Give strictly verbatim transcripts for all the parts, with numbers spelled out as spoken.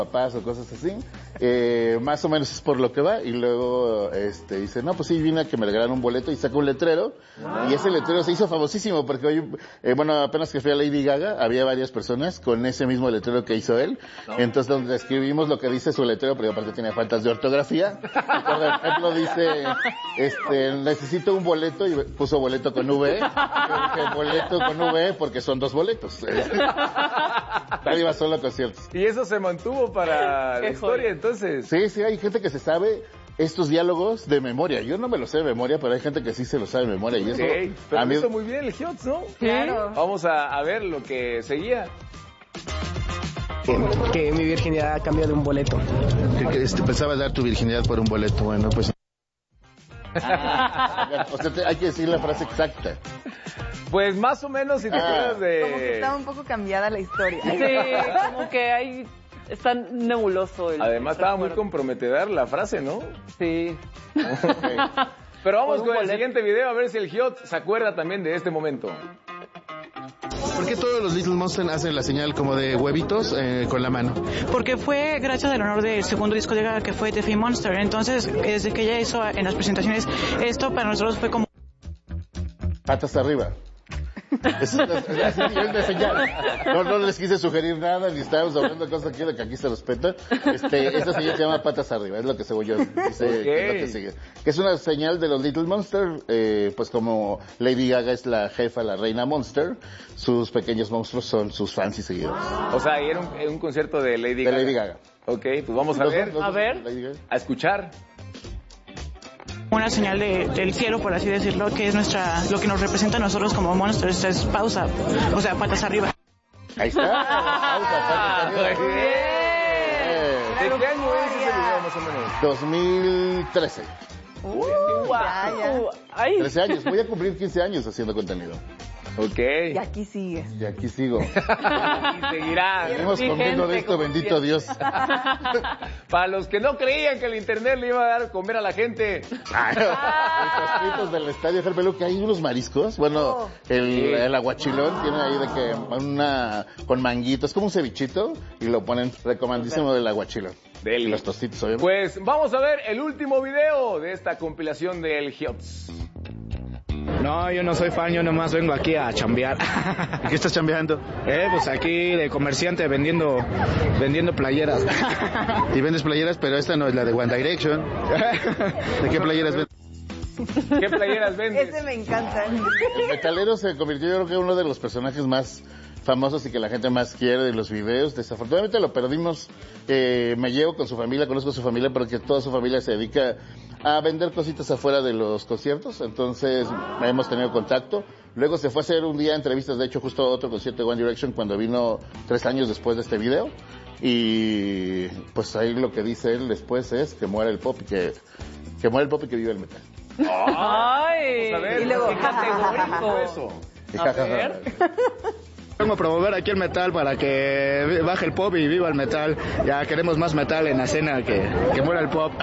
papás o cosas así, eh, más o menos es por lo que va, y luego este dice, no, pues sí, vine a que me regalaran un boleto, y saca un letrero, ah. y ese letrero se hizo famosísimo, porque hoy, eh, bueno, apenas que fui a Lady Gaga, había varias personas con ese mismo letrero que hizo él, no. Entonces donde escribimos lo que dice su letrero, pero aparte tiene faltas de ortografía, y por ejemplo dice, este, necesito un boleto, y puso boleto con V, yo dije boleto con V, porque son dos boletos, nadie va solo a conciertos. Y eso se mantuvo para la historia, entonces. Sí, sí, hay gente que se sabe estos diálogos de memoria. Yo no me los sé de memoria, pero hay gente que sí se los sabe de memoria. Y eso, okay, pero a mí... hizo muy bien el Hiots, ¿no? Claro. Vamos a, a ver lo que seguía. Que, que mi virginidad cambió de un boleto. Que, que este, pensaba dar tu virginidad por un boleto, bueno, pues... Ah, o sea, te, hay que decir la frase exacta. Pues más o menos, si te acuerdas ah. de... Como que estaba un poco cambiada la historia. Sí, como que hay... Está nebuloso. El Además estaba muy comprometedora la frase, ¿no? Sí. Okay. Pero vamos con boleto. El siguiente video a ver si el Hiot se acuerda también de este momento. ¿Por qué todos los Little Monsters hacen la señal como de huevitos eh, con la mano? Porque fue gracias al honor del segundo disco de Gaga, que fue The Fame Monster. Entonces, desde que ella hizo en las presentaciones, esto para nosotros fue como... Patas arriba. Es un nivel de señal. No, no les quise sugerir nada, ni estábamos hablando de cosas aquí, de que aquí se respeta. Este, esta señal se llama patas arriba, es lo que según yo dice, okay. que es lo que sigue. Que es una señal de los Little Monsters, eh, pues como Lady Gaga es la jefa, la reina Monster, sus pequeños monstruos son sus fans y seguidores. O sea, era un, era un concierto de Lady Gaga. De Lady Gaga. Ok, pues vamos a los ver, dos, a ver, a escuchar. Una señal de, del cielo, por así decirlo, que es nuestra, lo que nos representa a nosotros como Monsters, es pausa, o sea, patas arriba. Ahí está, pausa, patas arriba. ¿De qué año es ese video más o menos? dos mil trece. Uh, wow. Ya, ya. Ay. trece años, voy a cumplir quince años haciendo contenido. Ok. Y aquí sigues. Y aquí sigo. Y seguirá. Seguimos comiendo de esto, bendito Dios. Para los que no creían que el internet le iba a dar a comer a la gente. Los fritos del estadio Jalpelú, que hay unos mariscos. Bueno, oh. el, el aguachilón tiene ahí de que una con manguitos, como un cevichito, y lo ponen recomendísimo del aguachilón. Deli. Los tostitos, obviamente. Pues vamos a ver el último video de esta compilación del Hiots. No, yo no soy fan, yo nomás vengo aquí a chambear. ¿Qué estás chambeando? Eh, pues aquí de comerciante vendiendo vendiendo playeras. Y vendes playeras, pero esta no es la de One Direction. ¿De qué playeras vendes? ¿Qué playeras vendes? Ese me encanta. El metalero se convirtió, yo creo que uno de los personajes más famosos y que la gente más quiere de los videos. Desafortunadamente lo perdimos. Eh, me llevo con su familia, conozco a su familia, porque toda su familia se dedica a vender cositas afuera de los conciertos. Entonces hemos tenido contacto. Luego se fue a hacer un día entrevistas, de hecho justo otro concierto de One Direction cuando vino tres años después de este video. Y pues ahí lo que dice él después es que muera el pop y que, que muera el pop y que viva el metal. Ay, a ver, y luego, qué categórico eso. A ver. Vengo a promover aquí el metal para que baje el pop y viva el metal. Ya queremos más metal en la escena, que, que muera el pop.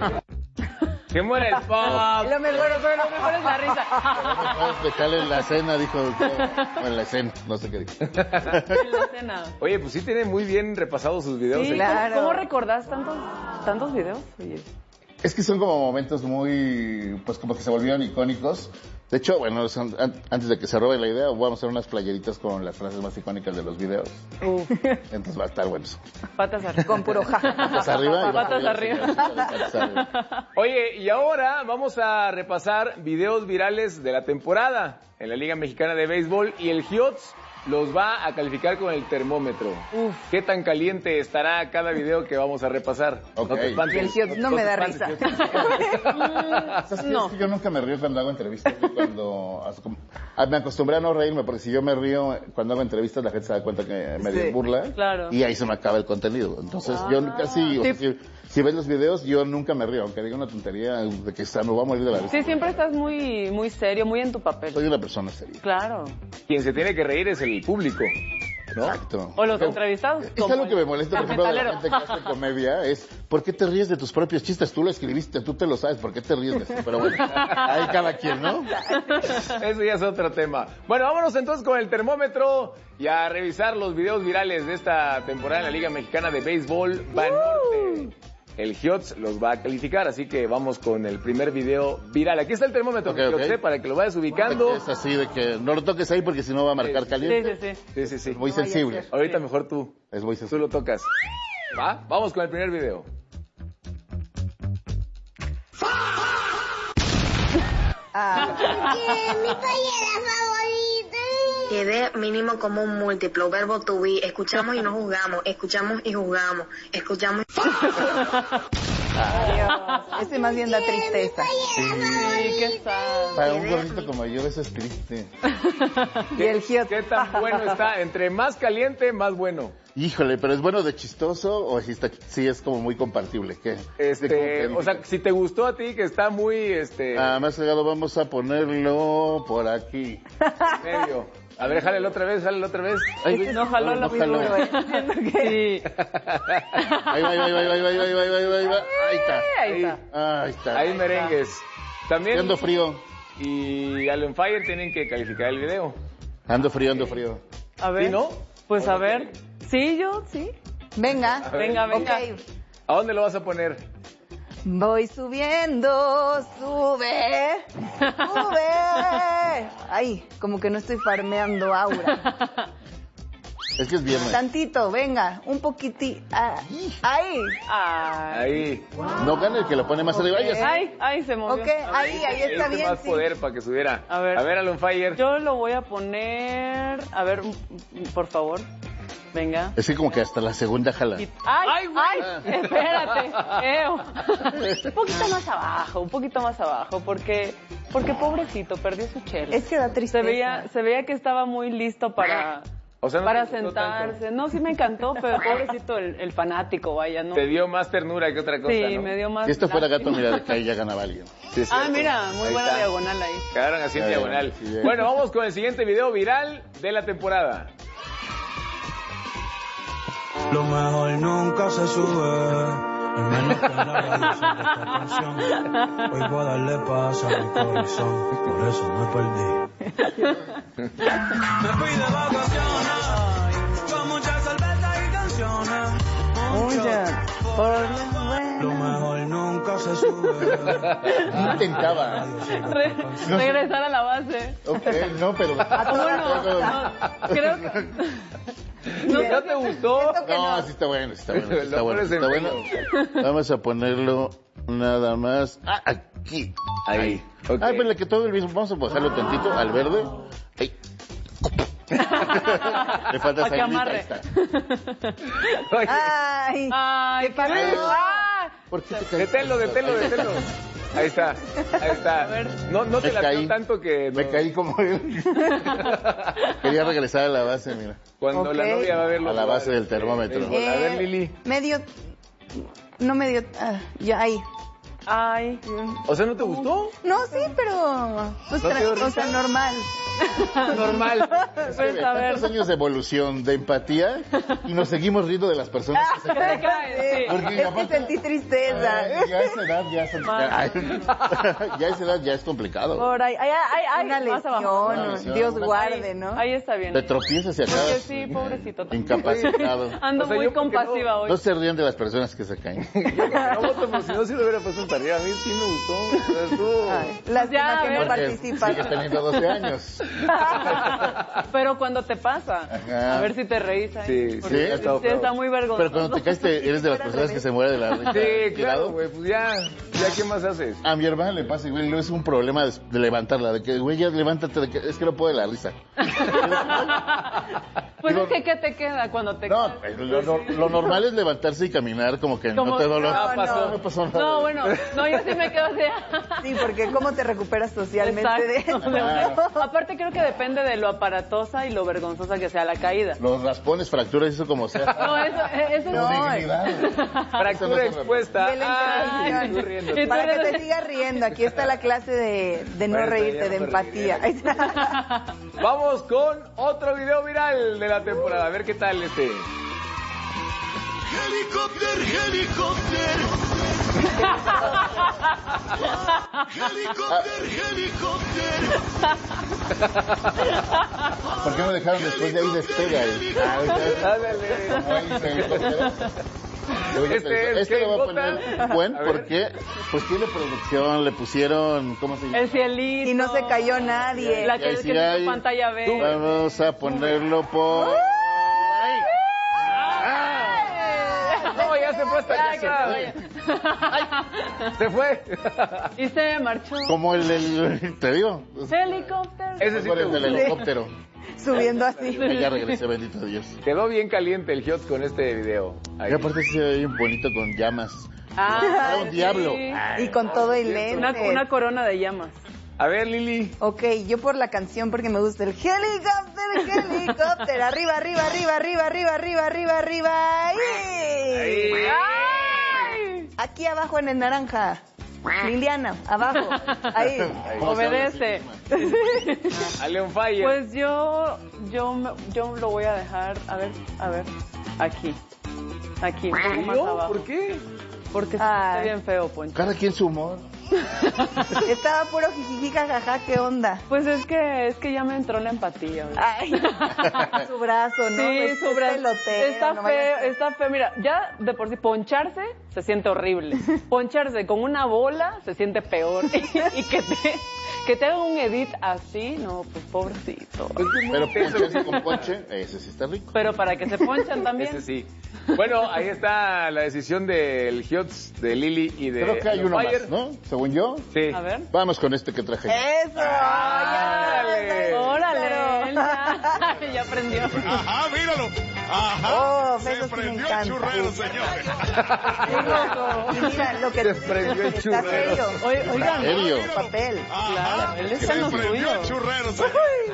¡Que muera el pop! Lo mejor, pero lo mejor es la risa. Metal en la escena, dijo. O en la escena, no sé qué dijo. En la escena. Oye, pues sí tiene muy bien repasados sus videos. Sí, ¿eh? claro. ¿Cómo recordás tantos, tantos videos? Oye. Es que son como momentos muy, pues como que se volvieron icónicos. De hecho, bueno, son, an, antes de que se robe la idea, vamos a hacer unas playeritas con las frases más icónicas de los videos. Uf. Entonces va a estar bueno eso. Patas arriba. Con puro ja. Patas arriba. Y Patas arriba. Patas arriba. Oye, y ahora vamos a repasar videos virales de la temporada en la Liga Mexicana de Béisbol y el Hiots los va a calificar con el termómetro. Uf. ¿Qué tan caliente estará cada video que vamos a repasar? Okay. No te espantes. El Hiots no, no me da risa. No. Es que yo nunca me río cuando hago entrevistas. Cuando, me acostumbré a no reírme, porque si yo me río cuando hago entrevistas, la gente se da cuenta que me sí. burla. Claro. Y ahí se me acaba el contenido. Entonces, ah, yo casi, sí. o sea, si, si ves los videos, yo nunca me río, aunque diga una tontería de que me voy a morir de la risa. Sí, siempre estás muy, muy serio, muy en tu papel. Soy una persona seria. Claro. Quien se tiene que reír es el público. ¿no? Exacto. O los entrevistados. Es como algo que me molesta, por el ejemplo, de la metalero. gente que hace comedia, es ¿por qué te ríes de tus propios chistes? Tú lo escribiste, tú te lo sabes, ¿por qué te ríes de eso? Pero bueno, ahí cada quien, ¿no? Eso ya es otro tema. Bueno, vámonos entonces con el termómetro y a revisar los videos virales de esta temporada en la Liga Mexicana de Béisbol Banorte. El Hiots los va a calificar, así que vamos con el primer video viral. Aquí está el termómetro, Okay, mi okay. Hiots, para que lo vayas ubicando. Es así de que no lo toques ahí porque si no va a marcar Sí, caliente. Sí, sí, sí. Sí, sí, sí. Es muy No vaya a sensible. ser. Ahorita mejor tú. Es muy Tú sensible. lo tocas. ¿Va? Vamos con el primer video. Ah, Mi playera favorita. Quedé mínimo como un múltiplo, verbo to be. Escuchamos y no juzgamos, escuchamos y juzgamos, escuchamos. Dios. Este más bien da tristeza. Sí, qué sad. Para un gordito como yo eso es triste. Y el Hiots. ¿Qué tan bueno está? Entre más caliente, más bueno. Híjole, pero ¿es bueno de chistoso o si está, sí es como muy compartible? ¿Qué? Este, ¿De cómo o sea, si te gustó a ti, que está muy, este, Ah, más llegado, vamos a ponerlo por aquí. medio. A ver, jálelo otra vez, jálelo otra vez. Ay, No jaló no lo mismo. jaló. Pero, eh, siento que- Sí. Ahí va, ahí va, ahí va, ahí va, ahí va, ahí va, ahí va, ahí va. Ahí está. Ahí está. Ahí está. Hay merengues. También. Ando frío. Y Allen Fire tienen que calificar el video. Ando frío, ando frío. A ver. ¿Sí, no? Pues a ver. Sí, yo, sí. Venga. Venga, venga. Ok. ¿A dónde lo vas a poner? Voy subiendo, sube, sube. Ay, como que no estoy farmeando aura. Es que es viernes. Tantito, venga, un poquitito. Ah, ahí. Ay. Ahí. No gana el que lo pone más arriba. Ay, así. Ay, ay, se movió. Ok, ahí, ahí está Este bien. más Sí. poder para que subiera. A ver. A ver, Allen Fire. Yo lo voy a poner. A ver, mm, por favor. Venga. Es que como que hasta la segunda jala. Y- ¡Ay! Ay, ¡Ay! güey. Espérate. Eo. Un poquito más abajo, un poquito más abajo, porque porque pobrecito, perdió su chela. Es que da tristeza. Se veía, se veía que estaba muy listo para, O sea, no para te gustó sentarse. tanto. No, sí me encantó, pero pobrecito el, el fanático, vaya, ¿no? Te dio más ternura que otra cosa, Sí, ¿no? me dio más. Si esto fuera gato, lástima. mira, de que ahí ya ganaba alguien. Sí, es Ah, cierto. mira, muy Ahí buena está. diagonal ahí. Quedaron así en Ya, diagonal. sí, ya. Bueno, vamos con el siguiente video viral de la temporada. Lo mejor nunca se sube, al menos que en la radio suene esta canción. Hoy voy a darle paz a mi corazón, por eso me perdí. Me fui de vacaciones, con muchas cervezas y canciones. Mucha. Por lo Lo bueno. mejor nunca se sube. Intentaba. Re- regresar a la base. Ok, no, pero... Bueno, no, creo que. ¿No, ¿No te gustó? Siento que No, no. sí está bueno, sí está bueno, sí Lo está bueno, pones sí en está bueno. Vamos a ponerlo nada más ah, aquí. Ahí. Ok. Ah, pero que todo el mismo, vamos a bajarlo tantito al verde. Ahí. Le falta Pa' que salivita, amarre. ahí está. Oye, Ay, Ay, ¿qué pasó? Ah, ¿Por qué te caíste? detelo, detelo, detelo. Ahí está, ahí está. No, no te Me la caí. tanto que... Me no- caí como él. Quería regresar a la base, mira. Cuando la Ok. novia va a verlo. A la jugar, base del este, termómetro. béisbol. A ver, Eh, Lili. Medio. No medio. Ah, ya ahí. ay. O sea, ¿no te gustó? No, sí, pero. Pues, ¿No te dio tra- o risa? sea, normal. Normal. Pues a ver. Tantos años de evolución, de empatía, y nos seguimos riendo de las personas que se caen. Sí. Porque Es que aparte- sentí tristeza. Ay, ya a esa edad ya, son- Mal. ya a esa edad ya es complicado. Por ahí, ay, ay, ay, Una más abajo. lesión, Una lesión. Dios Ahí- guarde, ¿no? Ahí está bien. Te tropiezas y Porque acabas sí, pobrecito. incapacitado. Ando O sea, muy yo porque compasiva No hoy. se ríen de las personas que se caen. No voto por si no, si lo hubiera puesto en tarea. A mí sí me gustó. O sea, estuvo- Ay, lástima Ya, a que ver. no Porque participas. sigues teniendo doce años. Pero cuando te pasa, Ajá. a ver si te reís ahí. Sí, Porque sí, sí, ha estado sí feo. está muy vergonzoso. Pero cuando te caes, te- eres de las personas que se muere de la risa. Sí, claro, tirado. güey. Pues ya, ya, ¿qué más haces? A mi hermana le pasa igual, no es un problema de, de levantarla, de que, güey, ya levántate, de que, es que no puedo de la risa. Pues Digo- es que, ¿qué te queda cuando te No, caes? lo, lo- lo normal es levantarse y caminar como que Como- no te dolor. no, pasó. No me pasó nada. No, bueno, no, yo sí me quedo así. Sí, porque ¿cómo te recuperas socialmente de eso? Exacto. Aparte creo que depende de lo aparatosa y lo vergonzosa que sea la caída. Los raspones, fracturas, eso como sea. No, eso, eso No, es... Dignidad. Fractura expuesta. Ve la Ay, intervención. tú riéndote. Y tú Para que eres- te sigas riendo, aquí está la clase de, de no Bueno, reírte, ya de no me empatía. reiré. Vamos con otro video viral de de la temporada. A ver qué tal este. Helicóptero, helicóptero. Helicóptero, helicóptero. ¿Por qué no dejaron después de ahí despega? El... Oye, Este pero es este Ken lo voy a poner Bota. buen A ver. porque pues tiene producción, le pusieron, ¿cómo se llama? El cielito. Y no se cayó nadie. La Y que, ahí que sí tiene hay- pantalla verde. Vamos a ponerlo por... No, ya se fue hasta Ya, allá. que se vaya. Se fue. Y se marchó. Como el del... Te digo. Helicóptero. Ese sí Por te el del gustó. helicóptero. Subiendo así. Ya regresé, bendito Dios. Quedó bien caliente el Hiots con este video. Ahí. Y aparte se ve bien bonito con llamas. Ah, Era un sí. diablo. Y con todo y lentes. Una, una corona de llamas. A ver, Lili. Ok, yo por la canción porque me gusta el helicóptero, helicóptero, arriba, arriba, arriba, arriba, arriba, arriba, arriba, arriba. ¡Ay! Ahí. ¡Ay! Aquí abajo en el naranja. Liliana, abajo. Ahí. ¿Cómo se llama? Obedece. A Leon Fire. Pues yo, yo, me- yo lo voy a dejar, a ver, a ver, aquí, aquí, un poco más ¿Yo? abajo. ¿Por qué? Porque Ay. está bien feo, Poncho. Cada quien su humor. Estaba puro jijiji, jajaja, ¿qué onda? Pues es que, es que ya me entró la empatía. güey. Ay, su brazo, ¿no? Sí, Es- su es brazo. peloteo, Está no vaya feo, a ser. está feo. Mira, ya de por sí poncharse se siente horrible. Poncharse con una bola se siente peor. y que te, que te hagan un edit así, no, pues pobrecito. Pues que es muy Pero intenso. poncharse con ponche, ese sí está rico. Pero para que se ponchan también. Ese sí. Bueno, ahí está la decisión del Hiots, de Lili y de Creo que hay Leon uno Fire. más, ¿no? Según yo. Sí. A ver. Vamos con este que traje. ¡Eso! ¡Órale! Órale, él ya, ya aprendió. Ajá, míralo. Ajá. Oh, Se eso sí me prendió el encanta. churrero, señores. Y mira, lo que Se prendió el está churrero. serio. Oye, oigan, ¿Serio? Papel. claro, él está en lo Se prendió suyo. el churrero, señores.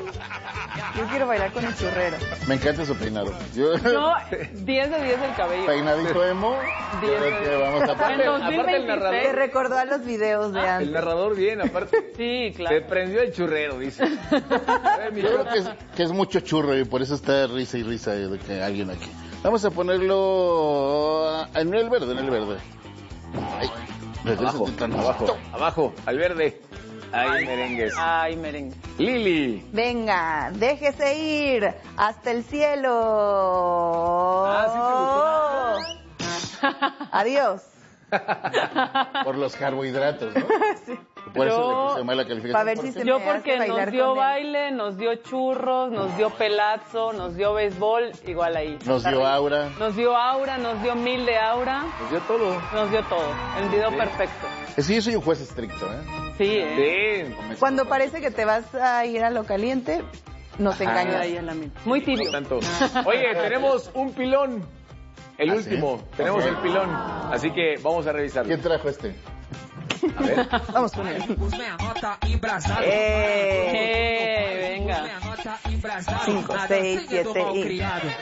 Yo quiero bailar con el churrero. Me encanta su peinado. Yo, No, diez de diez el cabello. peinadito emo, yo Diez. creo que vamos a En poner. Aparte el dos mil veintiséis. narrador. Te recordó a los videos de El antes. narrador bien, aparte. Sí, Se claro. prendió el churrero, dice. A ver, mi Yo creo Hiots. que es, que es mucho churro y por eso está risa y risa de que alguien aquí. Vamos a ponerlo en el verde, en el verde. Ay, Abajo, regrésate tan abajo, abajo, al verde. Ahí merengues. Ay, merengue. Lili. Venga, déjese ir hasta el cielo. Ah, Adiós. Por los carbohidratos, ¿no? Por eso Yo- le puse mala calificación. Pa' ver si porque- se Yo me porque hace bailar nos dio con él. baile, nos dio churros, nos dio pelazo, nos dio béisbol, igual ahí. Nos Está dio rico. aura. Nos dio aura, nos dio mil de aura, Nos dio todo. nos dio todo. El video Sí. perfecto. Es que yo soy un juez estricto, ¿eh? Sí, ¿eh? Sí. Cuando parece que te vas a ir a lo caliente, nos Ah, engañas. Ahí en la mente. Muy tibio. No tanto. Oye, tenemos un pilón. El ¿Ah, último. sí? Tenemos Ok. el pilón. Así que vamos a revisarlo. ¿Quién trajo este? A ver. Vamos con él. Eh, Eh, venga. cinco, seis, siete y...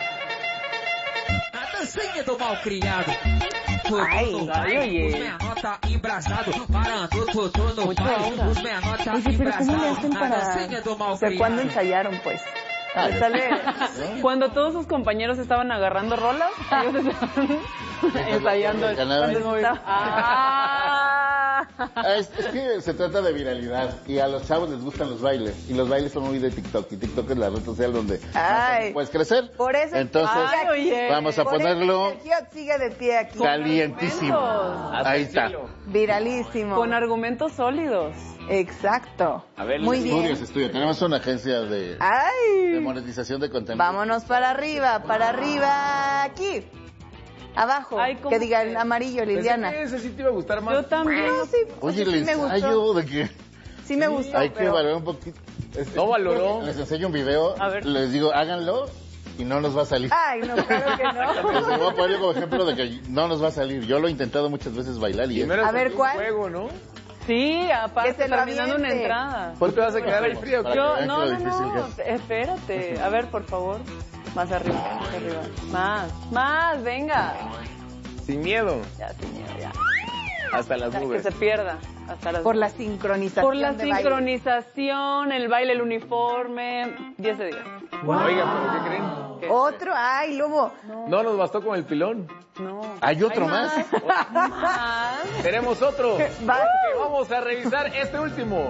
dancinha do malcriado. Ay. Ay, oye. Os menor tá embrasado, parando tudo no Mucha pau. onda. Os menor tá Oye, pero ¿cómo le hacen embrasado, a para...? dancinha do O sea, malcriado. ¿cuándo ensayaron, pues? Ah, Me sale cuando todos sus compañeros estaban agarrando rolas, ellos estaban ensayando El canal. cuando el movimiento. Ah. Ah, es, es que se trata de viralidad y a los chavos les gustan los bailes y los bailes son muy de TikTok y TikTok es la red social donde Ay. puedes crecer. Por eso Entonces sigue aquí. oye. vamos a Por eso ponerlo Sergio sigue de pie aquí. calientísimo. argumentos. Ahí está. Viralísimo. Con argumentos sólidos. Exacto. A ver, Muy Lili. bien. Estudios, estudios. Tenemos una agencia de, de Ay. monetización de contenido. Vámonos para arriba, para arriba, aquí. Abajo. Ay, ¿cómo que diga que? en amarillo, Pensé Liliana. que ese sí te iba a gustar más. Yo también. No, sí, Oye, sí el me gustó. ensayo de que Sí me gustó, hay que pero... valorar un poquito. Este, No valoró. Les enseño un video, A ver. les digo, háganlo y no nos va a salir. Ay, no, claro que no. Les voy a poner como ejemplo de que no nos va a salir. Yo lo he intentado muchas veces bailar y es... Primero A es ver, un ¿cuál? juego, ¿no? Sí, aparte Que se lo terminando una aviente. entrada. ¿Por qué vas a quedar ahí frío? Para que Yo, vean no, lo no, difícil no, que es. espérate. A ver, por favor. Más arriba, más arriba. Más, más, venga. Sin miedo. Ya, sin miedo, ya. Hasta las Ya, que nubes. se pierda. Hasta las Por la sincronización Por la de baile. sincronización, el baile, el uniforme. diez de diez. Oigan, ¿pero qué creen? ¿Qué? Otro, ay, Lobo. No nos bastó con el pilón. No. ¿Hay otro más? Más. Tenemos otro. Va. Que vamos a revisar este último.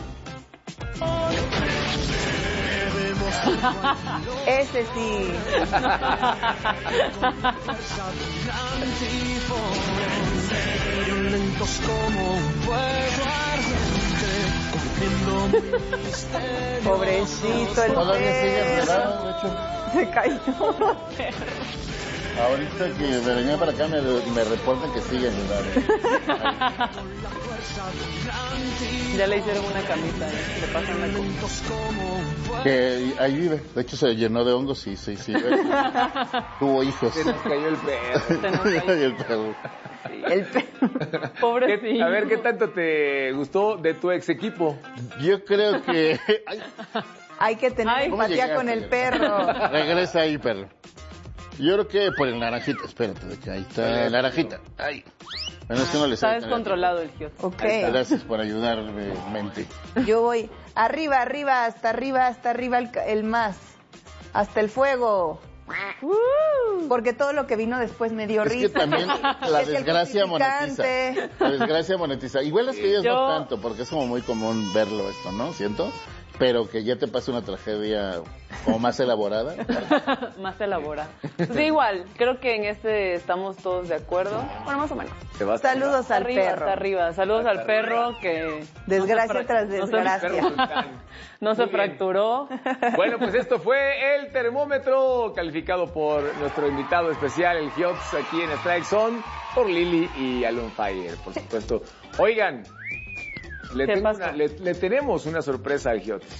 Ese sí. Violentos como un fuego ardiente, corriendo muy misterioso. Pobrecito el Todavía sigue perro. enredado, de hecho. Se cayó. Ahorita que me venía para acá me, me reportan que sigue enredado. Ya le hicieron una camita, ¿eh? Le pasan la comida. Que ahí vive. De hecho se llenó de hongos y sí, sí. Tuvo hijos. Se nos cayó el perro. Se nos cayó. Y el perro. El perro. Pobrecito. A ver, ¿qué tanto te gustó de tu ex equipo? Yo creo que... Ay, Hay que tener Ay, ¿cómo empatía llegaste, con el perro? perro. regresa ahí, perro. Yo creo que por el naranjita. Espérate, de que ahí está el naranjita. Ay. Bueno, es que no le Está sabe. descontrolado el Giot. Ok. Gracias por ayudarme, mente. Yo voy arriba, arriba, hasta arriba, hasta arriba el, ca- el más. Hasta el fuego. Porque todo lo que vino después me dio Es risa. que también la Es el desgracia monetiza. justificante. La desgracia monetiza. Igual las que ellos Yo- no tanto, porque es como muy común verlo esto, ¿no? Siento. Pero que ya te pase una tragedia como más elaborada. Más elaborada. Sí, igual, creo que en este estamos todos de acuerdo. Bueno, más o menos. Te vas Saludos Hasta al arriba, perro. hasta arriba. Saludos Hasta al perro que... Desgracia no se fra- tras no se- desgracia. Perro sultán. No se Muy bien. fracturó. Bueno, pues esto fue el termómetro calificado por nuestro invitado especial, el Giots, aquí en Strike Zone, por Lili y Alon Fire, por supuesto. Oigan, le, ¿Qué tengo pasó? una- le, le tenemos una sorpresa al Giots.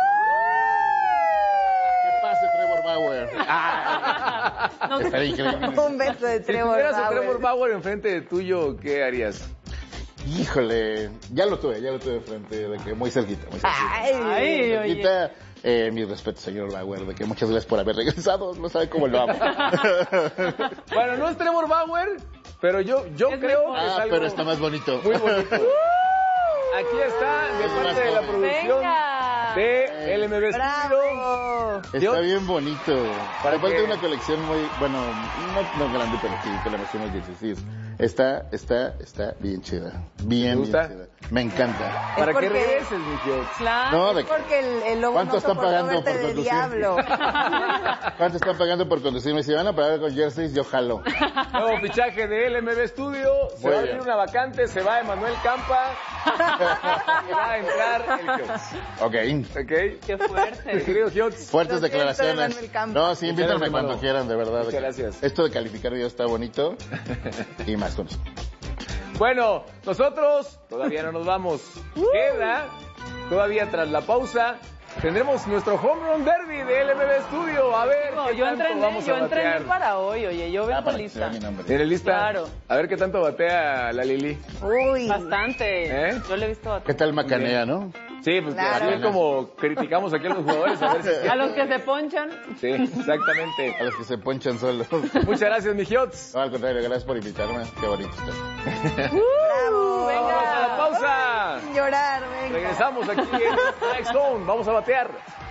Que pase Trevor Bauer. No, Estaría increíble. Un beso de Si Trevor tuvieras a Bauer. Trevor Bauer enfrente de tuyo, ¿qué harías? Híjole, ya lo tuve, ya lo tuve frente, de que muy cerquita, muy cerquita. Ay, Ay, Muy oye. cerquita. Eh, mi respeto, señor Bauer, de que muchas gracias por haber regresado, no sabe cómo lo amo. Bueno, no es Trevor Bauer, pero yo, yo Es creo muy que es Ah, algo pero está más bonito. muy bonito. Aquí está, de Es más parte de la joven. producción Venga. de L M B Studio. ¡Bravo! Está Dios. bien bonito. ¿Para Aparte qué? de una colección muy, bueno, no, no grande, pero sí, tenemos unos dieciséis. Está, está, está bien chida. Bien, ¿Te gusta? bien chida. Me encanta. Para Es que porque- regreses, mi Giots. Claro. No, de Porque el, el lobo ¿Cuánto no están soportó pagando verte por de conducir? diablo. ¿Cuánto están pagando por conducir? Me dice, van a pagar con jerseys, yo jalo. Nuevo fichaje de L M B Studio. Se Muy va a bien. abrir una vacante, se va Emanuel Campa. Y va a entrar el Giots. Ok. ¿Ok? Qué Mi fuerte. querido Giots. Fuertes Lo siento, declaraciones. Manuel Campa. No, sí, invítame Muchas gracias, cuando hermano. quieran, de verdad. Muchas gracias. Esto de calificar videos está bonito. Y más con eso. Bueno, nosotros todavía no nos vamos. Queda, todavía tras la pausa, tendremos nuestro Home Run Derby de L M B Studio. A ver, No, qué yo tanto entrené, vamos yo a entrené batear. para hoy, oye, yo Ah, vengo para que se vea lista. mi nombre. ¿Tienes lista? Claro. A ver qué tanto batea la Lili. Uy. Bastante. ¿Eh? Yo le he visto ¿Qué tal macanea, no? Sí, pues Claro. así es como criticamos aquí a los jugadores. A ver si a los que se ponchan. Sí, exactamente. A los que se ponchan solos. Muchas gracias, mi Giots. No, al contrario, gracias por invitarme. Qué bonito está. ¡Bravo! Vamos a la pausa. Sin llorar, venga. Regresamos aquí en Strike Zone. Vamos a batear.